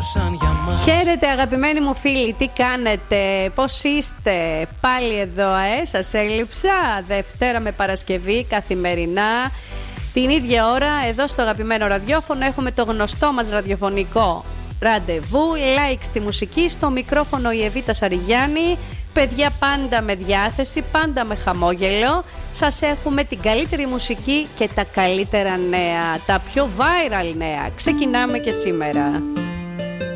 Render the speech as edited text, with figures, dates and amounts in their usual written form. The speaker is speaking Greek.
Χαίρετε αγαπημένοι μου φίλοι, τι κάνετε, πώς είστε? Πάλι εδώ, σας έλειψα. Δευτέρα με Παρασκευή, καθημερινά την ίδια ώρα, εδώ στο αγαπημένο ραδιόφωνο. Έχουμε το γνωστό μας ραδιοφωνικό ραντεβού. Like στη μουσική, στο μικρόφωνο η Εβίτα Σαριγιάννη. Παιδιά, πάντα με διάθεση, πάντα με χαμόγελο. Σας έχουμε την καλύτερη μουσική και τα καλύτερα νέα, τα πιο viral νέα. Ξεκινάμε και σήμερα.